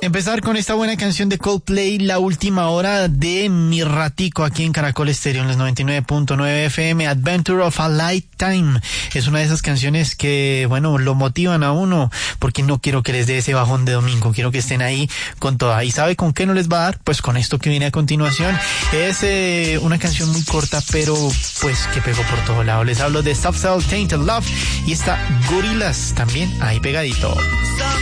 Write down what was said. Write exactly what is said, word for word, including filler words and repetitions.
Empezar con esta buena canción de Coldplay, la última hora de Mi Ratico aquí en Caracol Estéreo en los noventa y nueve punto nueve F M. Adventure of a Lifetime es una de esas canciones que, bueno, lo motivan a uno, porque no quiero que les dé ese bajón de domingo, quiero que estén ahí con toda. ¿Y sabe con qué no les va a dar? Pues con esto que viene a continuación. Es eh, una canción muy corta, pero pues que pegó por todo lado. Les hablo de Soft Cell Tainted Love y está Gorillaz también ahí pegadito.